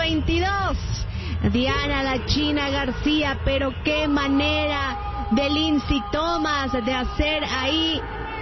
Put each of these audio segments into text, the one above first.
22. Diana la China García, pero qué manera de Lindsay Thomas de hacer ahí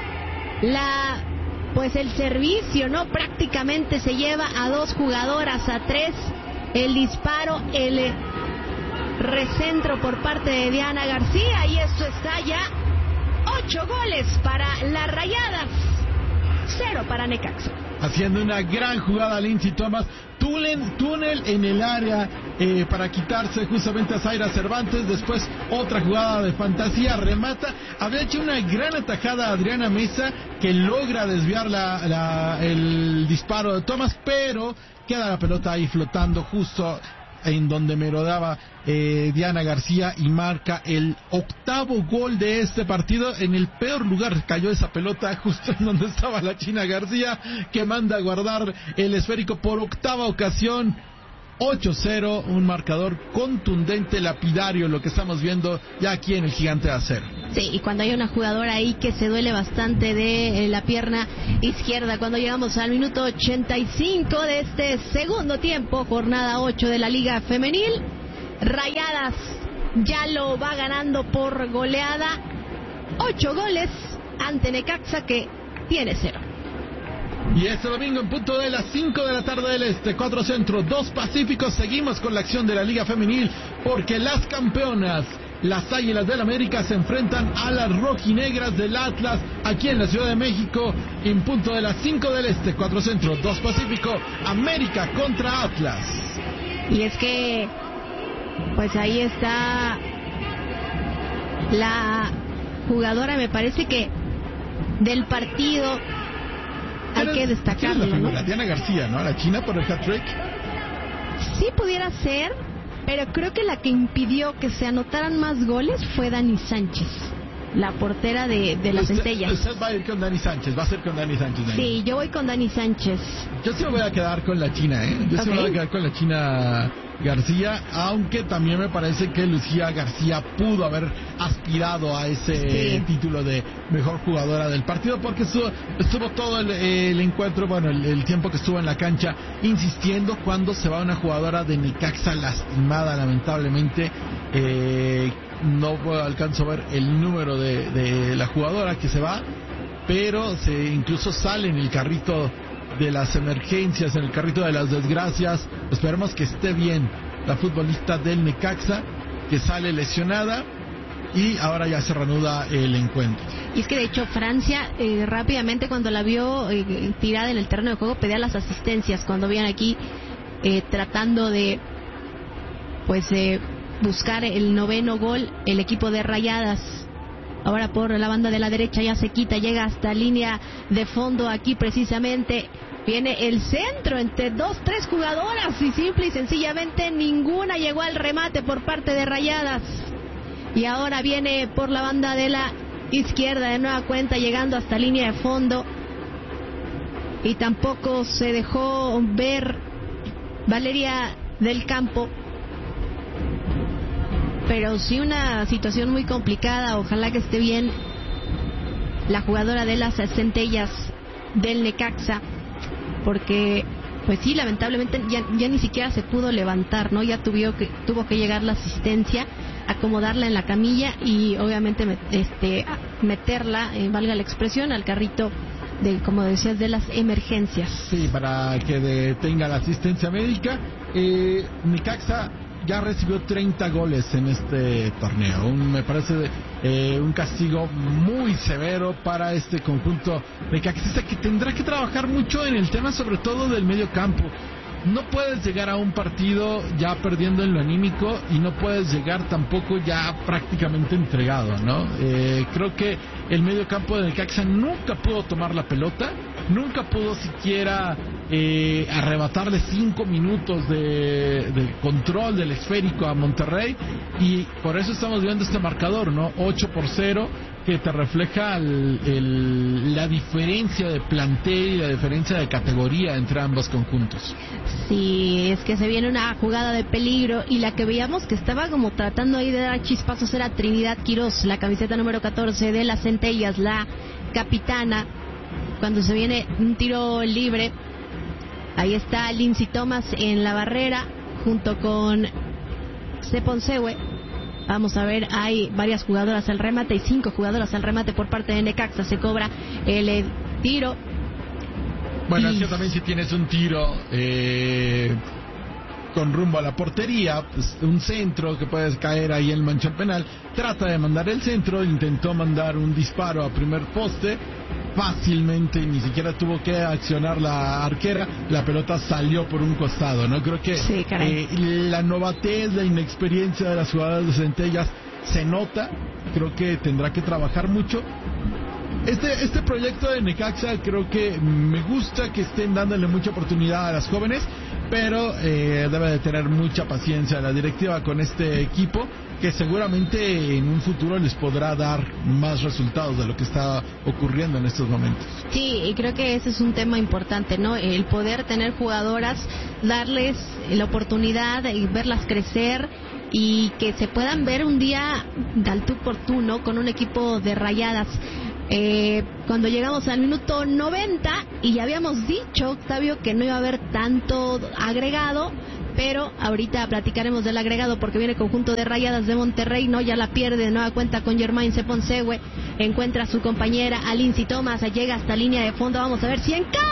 el servicio, ¿no? Prácticamente se lleva a 2 jugadoras a 3. El disparo, el recentro por parte de Diana García, y esto está ya 8 goles para las Rayadas, 0 para Necaxa. Haciendo una gran jugada Lindsay Thomas, túnel en el área para quitarse justamente a Zaira Cervantes. Después otra jugada de fantasía, remata. Había hecho una gran atajada a Adriana Mesa, que logra desviar el disparo de Thomas, pero queda la pelota ahí flotando justo en donde merodeaba Diana García, y marca el 8º gol de este partido. En el peor lugar cayó esa pelota, justo en donde estaba la China García, que manda a guardar el esférico por 8ª ocasión. 8-0, un marcador contundente, lapidario, lo que estamos viendo ya aquí en el Gigante de Acero. Sí, y cuando hay una jugadora ahí que se duele bastante de la pierna izquierda, cuando llegamos al minuto 85 de este segundo tiempo, jornada 8 de la Liga Femenil, Rayadas ya lo va ganando por goleada, 8 goles ante Necaxa, que tiene 0. Y este domingo en punto de las 5 de la tarde del Este, 4 Centro, 2 Pacíficos, seguimos con la acción de la Liga Femenil, porque las campeonas, las Águilas del América, se enfrentan a las rojinegras del Atlas, aquí en la Ciudad de México, en punto de las 5 del Este, 4 Centro, 2 Pacífico, América contra Atlas. Y es que, pues ahí está la jugadora, me parece que del partido, hay que destacarlo, ¿no? Diana García, ¿no? La china por el hat-trick. Sí pudiera ser, pero creo que la que impidió que se anotaran más goles fue Dani Sánchez, la portera de las Centellas. Usted va a ir con Dani Sánchez, va a ser con Dani Sánchez. Sí, yo voy con Dani Sánchez. Yo sí me voy a quedar con la china, Yo sí me voy a quedar con la China García, aunque también me parece que Lucía García pudo haber aspirado a ese título de mejor jugadora del partido, porque estuvo todo el encuentro, el tiempo que estuvo en la cancha, insistiendo. Cuando se va una jugadora de Necaxa lastimada, lamentablemente, no alcanzo a ver el número de la jugadora que se va, pero incluso sale en el carrito de las emergencias, en el carrito de las desgracias. Esperemos que esté bien la futbolista del Necaxa, que sale lesionada, y ahora ya se reanuda el encuentro. Y es que de hecho Francia rápidamente, cuando la vio tirada en el terreno de juego, pedía las asistencias. Cuando viene aquí tratando de buscar el 9º gol, el equipo de Rayadas. Ahora por la banda de la derecha ya se quita, llega hasta línea de fondo. Aquí precisamente viene el centro entre 2-3 jugadoras, y simple y sencillamente ninguna llegó al remate por parte de Rayadas. Y ahora viene por la banda de la izquierda de nueva cuenta, llegando hasta línea de fondo, y tampoco se dejó ver Valeria del Campo. Pero sí una situación muy complicada. Ojalá que esté bien la jugadora de las Centellas del Necaxa, porque pues sí, lamentablemente ya ni siquiera se pudo levantar, ¿no? Ya tuvo que llegar la asistencia, acomodarla en la camilla y obviamente meterla, valga la expresión, al carrito de, como decías, de las emergencias. Sí, para que tenga la asistencia médica. Necaxa ya recibió 30 goles en este torneo. Me parece un castigo muy severo para este conjunto necaxista, que tendrá que trabajar mucho en el tema, sobre todo del medio campo. No puedes llegar a un partido ya perdiendo en lo anímico, y no puedes llegar tampoco ya prácticamente entregado, ¿no? Creo que el medio campo de Necaxa nunca pudo tomar la pelota, nunca pudo siquiera arrebatarle 5 minutos de control del esférico a Monterrey, y por eso estamos viendo este marcador, ¿no? 8-0, que te refleja la diferencia de plantel y la diferencia de categoría entre ambos conjuntos. Sí, es que se viene una jugada de peligro, y la que veíamos que estaba como tratando ahí de dar chispazos era Trinidad Quirós, la camiseta número 14 de las Centellas, la capitana. Cuando se viene un tiro libre, ahí está Lindsay Thomas en la barrera, junto con Seponsehue. Vamos a ver, hay varias jugadoras al remate y 5 jugadoras al remate por parte de Necaxa. Se cobra el tiro. Bueno, es que también si tienes un tiro con rumbo a la portería, pues un centro que puedes caer ahí en el manchón penal, trata de mandar el centro, intentó mandar un disparo a primer poste, fácilmente, ni siquiera tuvo que accionar la arquera, la pelota salió por un costado, ¿no? Creo que sí, la novatez, la inexperiencia de las jugadoras de Centellas se nota, creo que tendrá que trabajar mucho. Este proyecto de Necaxa creo que me gusta que estén dándole mucha oportunidad a las jóvenes, pero debe de tener mucha paciencia la directiva con este equipo, que seguramente en un futuro les podrá dar más resultados de lo que está ocurriendo en estos momentos. Sí, y creo que ese es un tema importante, ¿no? El poder tener jugadoras, darles la oportunidad y verlas crecer y que se puedan ver un día al tú por tú, ¿no? Con un equipo de Rayadas. Cuando llegamos al minuto 90 y ya habíamos dicho, Octavio, que no iba a haber tanto agregado, pero ahorita platicaremos del agregado porque viene el conjunto de Rayadas de Monterrey, ¿no? Ya la pierde de nueva cuenta con Germain Seponsehue, encuentra a su compañera Alincy Thomas, llega hasta línea de fondo, vamos a ver si encara